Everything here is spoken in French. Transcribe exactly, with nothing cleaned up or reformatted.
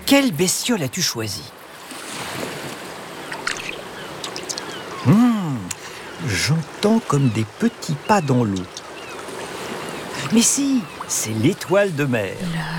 Quelle bestiole as-tu choisi? Hum, J'entends comme des petits pas dans l'eau. Mais si, c'est l'étoile de mer. La